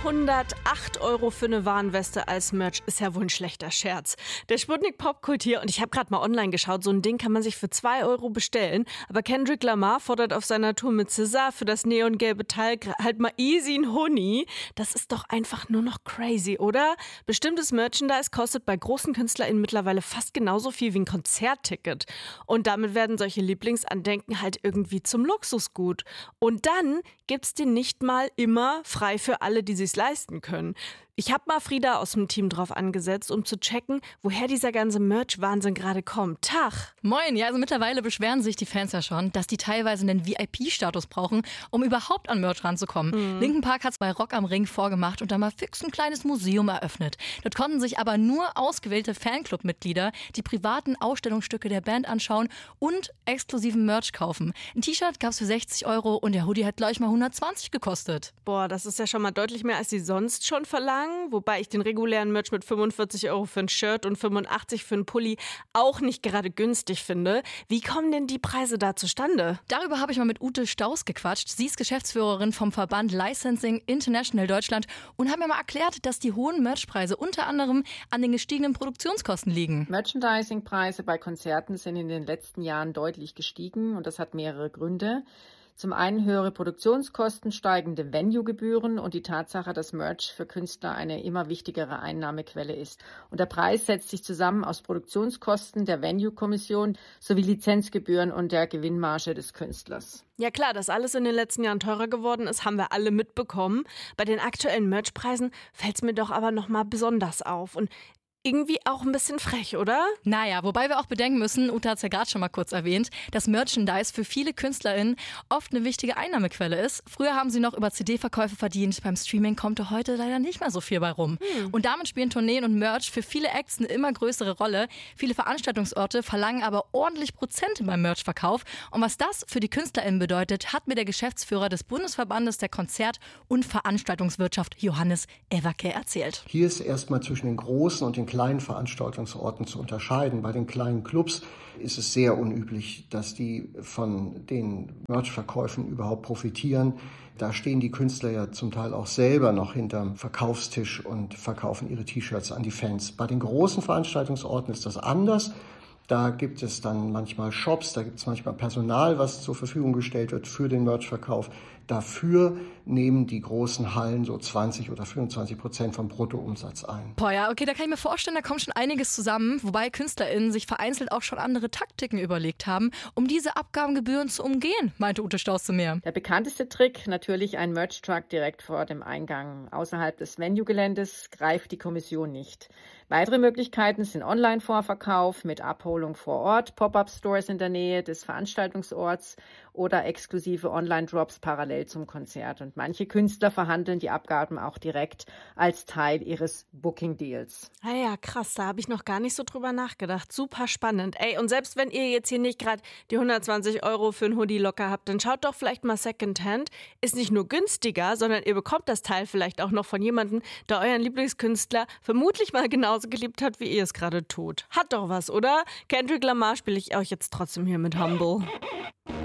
108 € für eine Warnweste als Merch ist ja wohl ein schlechter Scherz. Der Sputnik Popkult hier und ich habe gerade mal online geschaut, so ein Ding kann man sich für 2 € bestellen. Aber Kendrick Lamar fordert auf seiner Tour mit SZA für das neongelbe Teil halt mal easy ein Huni. Das ist doch einfach nur noch crazy, oder? Bestimmtes Merchandise kostet bei großen KünstlerInnen mittlerweile fast genauso viel wie ein Konzertticket. Und damit werden solche Lieblingsandenken halt irgendwie zum Luxusgut. Und dann gibt's den nicht mal immer frei für alle, die sich's leisten können. Ich habe mal Frieda aus dem Team drauf angesetzt, um zu checken, woher dieser ganze Merch-Wahnsinn gerade kommt. Tag! Moin, ja, also mittlerweile beschweren sich die Fans ja schon, dass die teilweise einen VIP-Status brauchen, um überhaupt an Merch ranzukommen. Linkin Park hat's bei Rock am Ring vorgemacht und da mal fix ein kleines Museum eröffnet. Dort konnten sich aber nur ausgewählte Fanclub-Mitglieder die privaten Ausstellungsstücke der Band anschauen und exklusiven Merch kaufen. Ein T-Shirt gab's für 60 € und der Hoodie hat gleich mal 120 gekostet. Boah, das ist ja schon mal deutlich mehr, als sie sonst schon verlangen. Wobei ich den regulären Merch mit 45 € für ein Shirt und 85 € für einen Pulli auch nicht gerade günstig finde. Wie kommen denn die Preise da zustande? Darüber habe ich mal mit Ute Staus gequatscht. Sie ist Geschäftsführerin vom Verband Licensing International Deutschland und hat mir mal erklärt, dass die hohen Merchpreise unter anderem an den gestiegenen Produktionskosten liegen. Merchandising-Preise bei Konzerten sind in den letzten Jahren deutlich gestiegen und das hat mehrere Gründe. Zum einen höhere Produktionskosten, steigende Venue-Gebühren und die Tatsache, dass Merch für Künstler eine immer wichtigere Einnahmequelle ist. Und der Preis setzt sich zusammen aus Produktionskosten, der Venue-Kommission sowie Lizenzgebühren und der Gewinnmarge des Künstlers. Ja klar, dass alles in den letzten Jahren teurer geworden ist, haben wir alle mitbekommen. Bei den aktuellen Merchpreisen fällt es mir doch aber nochmal besonders auf. Und irgendwie auch ein bisschen frech, oder? Naja, wobei wir auch bedenken müssen, Ute hat es ja gerade schon mal kurz erwähnt, dass Merchandise für viele KünstlerInnen oft eine wichtige Einnahmequelle ist. Früher haben sie noch über CD-Verkäufe verdient, beim Streaming kommt heute leider nicht mehr so viel bei rum. Und damit spielen Tourneen und Merch für viele Acts eine immer größere Rolle. Viele Veranstaltungsorte verlangen aber ordentlich Prozente beim Merchverkauf. Und was das für die KünstlerInnen bedeutet, hat mir der Geschäftsführer des Bundesverbandes der Konzert- und Veranstaltungswirtschaft, Johannes Everke, erzählt. Hier ist erstmal zwischen den großen und den kleinen Veranstaltungsorten zu unterscheiden. Bei den kleinen Clubs ist es sehr unüblich, dass die von den Merchverkäufen überhaupt profitieren. Da stehen die Künstler ja zum Teil auch selber noch hinterm Verkaufstisch und verkaufen ihre T-Shirts an die Fans. Bei den großen Veranstaltungsorten ist das anders. Da gibt es dann manchmal Shops, da gibt es manchmal Personal, was zur Verfügung gestellt wird für den Merchverkauf. Dafür nehmen die großen Hallen so 20 oder 25% vom Bruttoumsatz ein. Boah, ja, okay, da kann ich mir vorstellen, da kommt schon einiges zusammen, wobei KünstlerInnen sich vereinzelt auch schon andere Taktiken überlegt haben, um diese Abgabengebühren zu umgehen, meinte Ute Staus zu mir. Der bekannteste Trick, natürlich ein Merch-Truck direkt vor dem Eingang. Außerhalb des Venue-Geländes greift die Kommission nicht. Weitere Möglichkeiten sind Online-Vorverkauf mit Abholung vor Ort, Pop-up-Stores in der Nähe des Veranstaltungsorts oder exklusive Online-Drops parallel zum Konzert. Und manche Künstler verhandeln die Abgaben auch direkt als Teil ihres Booking-Deals. Ah ja, krass, da habe ich noch gar nicht so drüber nachgedacht. Super spannend. Ey, und selbst wenn ihr jetzt hier nicht gerade die 120 € für ein Hoodie locker habt, dann schaut doch vielleicht mal Secondhand. Ist nicht nur günstiger, sondern ihr bekommt das Teil vielleicht auch noch von jemandem, der euren Lieblingskünstler vermutlich mal genauso geliebt hat, wie ihr es gerade tut. Hat doch was, oder? Kendrick Lamar spiele ich euch jetzt trotzdem hier mit Humble.